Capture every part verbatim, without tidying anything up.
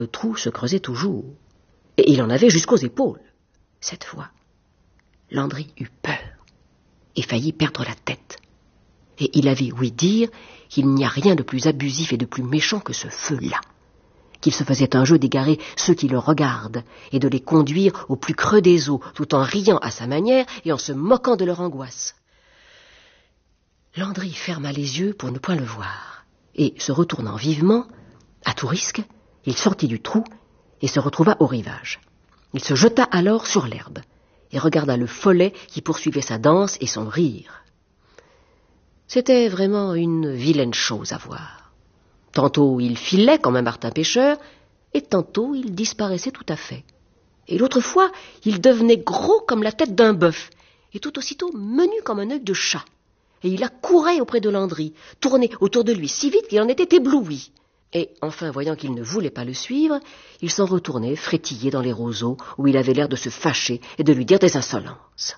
Le trou se creusait toujours, et il en avait jusqu'aux épaules. Cette fois, Landry eut peur et faillit perdre la tête. Et il avait ouï dire qu'il n'y a rien de plus abusif et de plus méchant que ce feu-là, qu'il se faisait un jeu d'égarer ceux qui le regardent et de les conduire au plus creux des eaux, tout en riant à sa manière et en se moquant de leur angoisse. Landry ferma les yeux pour ne point le voir, et, se retournant vivement, à tout risque, il sortit du trou et se retrouva au rivage. Il se jeta alors sur l'herbe et regarda le follet qui poursuivait sa danse et son rire. C'était vraiment une vilaine chose à voir. Tantôt il filait comme un martin pêcheur, et tantôt il disparaissait tout à fait. Et l'autre fois, il devenait gros comme la tête d'un bœuf, et tout aussitôt menu comme un œil de chat. Et il accourait auprès de Landry, tournait autour de lui si vite qu'il en était ébloui. Et enfin, voyant qu'il ne voulait pas le suivre, il s'en retournait frétiller dans les roseaux, où il avait l'air de se fâcher et de lui dire des insolences.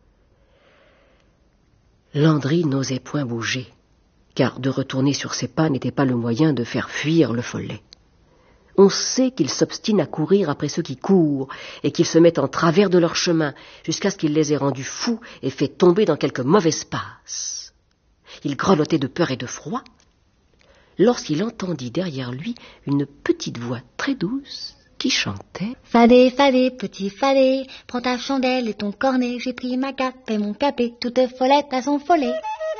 Landry n'osait point bouger, car de retourner sur ses pas n'était pas le moyen de faire fuir le follet. On sait qu'il s'obstine à courir après ceux qui courent, et qu'il se met en travers de leur chemin, jusqu'à ce qu'il les ait rendus fous et fait tomber dans quelque mauvaise passe. Il grelottait de peur et de froid, lorsqu'il entendit derrière lui une petite voix très douce qui chantait « Fadé, fadé, petit fadé, prends ta chandelle et ton cornet, j'ai pris ma cape et mon capet, toute follette à son follet. »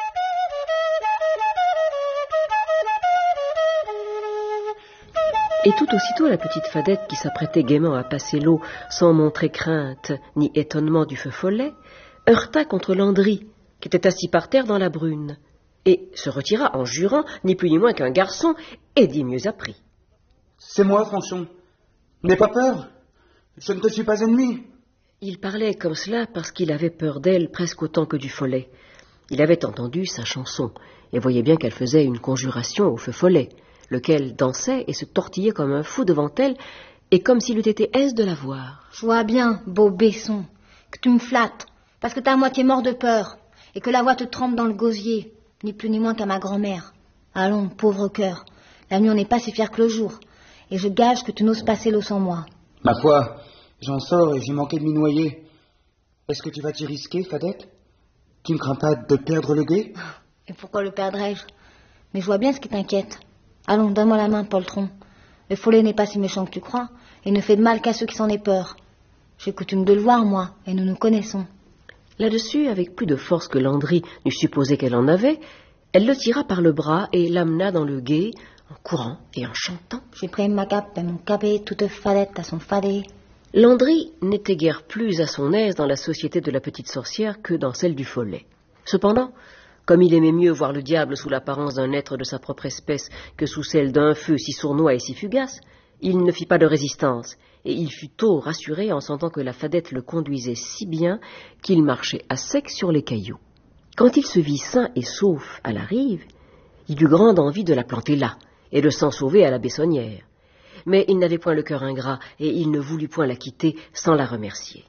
Et tout aussitôt la petite Fadette, qui s'apprêtait gaiement à passer l'eau sans montrer crainte ni étonnement du feu follet, heurta contre Landry, qui était assis par terre dans la brune, et se retira en jurant ni plus ni moins qu'un garçon, et dit mieux appris. « C'est moi, Fanchon. N'aie pas peur. Je ne te suis pas ennemi. » Il parlait comme cela parce qu'il avait peur d'elle presque autant que du follet. Il avait entendu sa chanson, et voyait bien qu'elle faisait une conjuration au feu follet, lequel dansait et se tortillait comme un fou devant elle, et comme s'il eût été aise de la voir. « Je vois bien, beau Besson, que tu me flattes, parce que t'es à moitié mort de peur, et que la voix te trempe dans le gosier, ni plus ni moins qu'à ma grand-mère. Allons, pauvre cœur, la nuit on n'est pas si fier que le jour, et je gage que tu n'oses passer l'eau sans moi. » « Ma foi, j'en sors et j'ai manqué de m'y noyer. Est-ce que tu vas t'y risquer, Fadette? Tu ne crains pas de perdre le guet? » ?»« Et pourquoi le perdrais-je? Mais je vois bien ce qui t'inquiète. Allons, donne-moi la main, poltron. Le follet n'est pas si méchant que tu crois, et ne fait de mal qu'à ceux qui s'en aient peur. J'ai coutume de le voir, moi, et nous nous connaissons. » Là-dessus, avec plus de force que Landry n'eût supposé qu'elle en avait, elle le tira par le bras et l'amena dans le gué, en courant et en chantant. « J'ai pris ma cape et mon capet, toute Fadette à son fadé. » Landry n'était guère plus à son aise dans la société de la petite sorcière que dans celle du follet. Cependant, comme il aimait mieux voir le diable sous l'apparence d'un être de sa propre espèce que sous celle d'un feu si sournois et si fugace, il ne fit pas de résistance, et il fut tôt rassuré en sentant que la Fadette le conduisait si bien qu'il marchait à sec sur les cailloux. Quand il se vit sain et sauf à la rive, il eut grande envie de la planter là, et de s'en sauver à la Bessonnière. Mais il n'avait point le cœur ingrat, et il ne voulut point la quitter sans la remercier.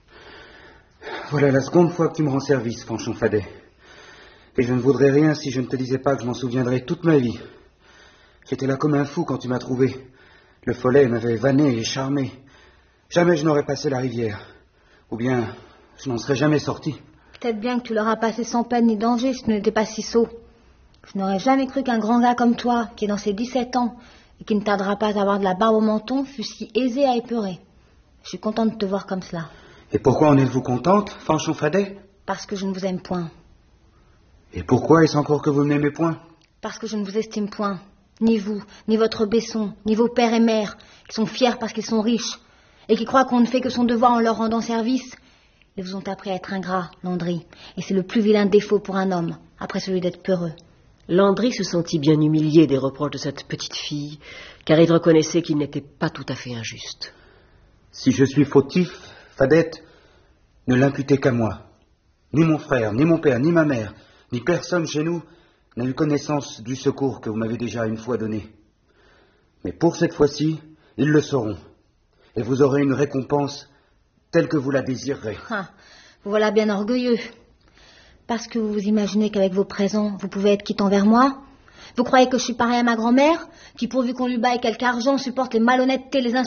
« Voilà la seconde fois que tu me rends service, Fanchon Fadet. Et je ne voudrais rien si je ne te disais pas que je m'en souviendrai toute ma vie. J'étais là comme un fou quand tu m'as trouvé. Le follet m'avait vanné et charmé. Jamais je n'aurais passé la rivière. Ou bien, je n'en serais jamais sorti. » « Peut-être bien que tu l'auras passé sans peine ni danger si tu n'étais pas si sot. Je n'aurais jamais cru qu'un grand gars comme toi, qui est dans ses dix-sept ans, et qui ne tardera pas à avoir de la barbe au menton, fût si aisé à épeurer. Je suis contente de te voir comme cela. »« Et pourquoi en êtes-vous contente, Fanchon Fadet? »« Parce que je ne vous aime point. »« Et pourquoi est-ce encore que vous ne m'aimez point? »« Parce que je ne vous estime point. Ni vous, ni votre Besson, ni vos pères et mères, qui sont fiers parce qu'ils sont riches, et qui croient qu'on ne fait que son devoir en leur rendant service. Ils vous ont appris à être ingrats, Landry, et c'est le plus vilain défaut pour un homme, après celui d'être peureux. » Landry se sentit bien humilié des reproches de cette petite fille, car il reconnaissait qu'il n'était pas tout à fait injuste. « Si je suis fautif, Fadette, ne l'imputez qu'à moi. Ni mon frère, ni mon père, ni ma mère, ni personne chez nous n'a eu connaissance du secours que vous m'avez déjà une fois donné. Mais pour cette fois-ci, ils le sauront, et vous aurez une récompense telle que vous la désirerez. Ah, vous voilà bien orgueilleux. Parce que vous vous imaginez qu'avec vos présents, vous pouvez être quitte envers moi? Vous croyez que je suis pareil à ma grand-mère, qui pourvu qu'on lui baille quelque argent supporte les malhonnêtetés, les insultes